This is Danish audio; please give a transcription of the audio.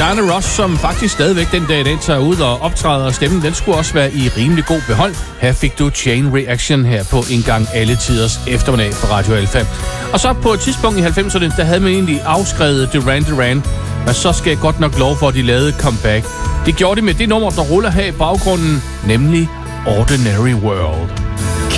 Diana Ross, som faktisk stadigvæk den dag i dag tager ud og optræder, og stemmen den skulle også være i rimelig god behold. Her fik du Chain Reaction her på en gang alle tiders eftermiddag på Radio Alfa. Og så på et tidspunkt i 90'erne, der havde man egentlig afskrevet Duran Duran, men så skal jeg godt nok lov for, at de lavede comeback. Det gjorde de med det nummer, der ruller her i baggrunden, nemlig Ordinary World.